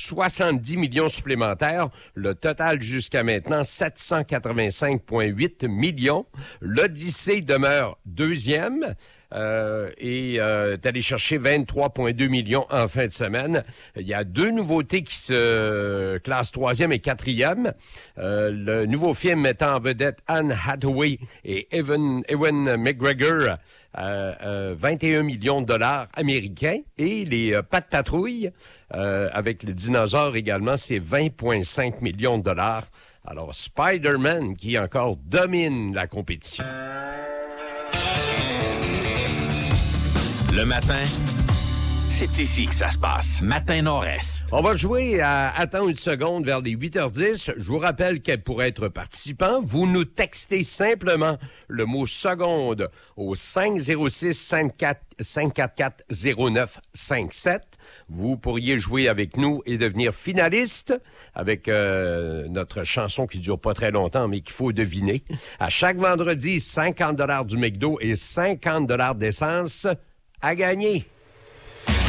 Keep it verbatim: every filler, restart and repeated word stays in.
soixante-dix millions supplémentaires. Le total jusqu'à maintenant, sept cent quatre-vingt-cinq virgule huit millions. L'Odyssée demeure deuxième. Euh, et euh, est allé chercher vingt-trois virgule deux millions en fin de semaine. Il y a deux nouveautés qui se classent troisième et quatrième. Euh, le nouveau film mettant en vedette Anne Hathaway et Evan, Ewan McGregor, euh, euh, vingt et un millions de dollars américains. Et les euh, Pattes Patrouilles, euh, avec les dinosaures également, c'est vingt virgule cinq millions de dollars. Alors, Spider-Man qui encore domine la compétition. Le matin, c'est ici que ça se passe. Matin Nord-Est. On va jouer à Attends une seconde vers les huit heures dix. Je vous rappelle que pour être participant, vous nous textez simplement le mot seconde au cinq zéro six cinq quatre quatre zéro neuf cinq sept. Vous pourriez jouer avec nous et devenir finaliste avec euh, notre chanson qui dure pas très longtemps, mais qu'il faut deviner. À chaque vendredi, cinquante dollars du McDo et cinquante dollars d'essence à gagner.